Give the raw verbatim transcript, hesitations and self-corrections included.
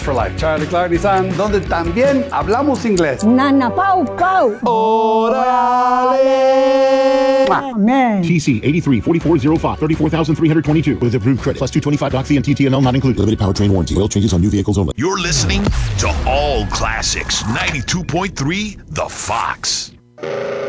for Life. Charlie Clark Nissan, donde también hablamos inglés. Nana Pau Pau. ¡Órale! Amen. T C eighty-three forty-four oh five, thirty-four thousand three hundred twenty-two with approved credit. Plus two twenty-five doc fee and T T N L not included. Limited powertrain warranty. Oil changes on new vehicles only. You're listening to All Classics ninety-two point three The Fox.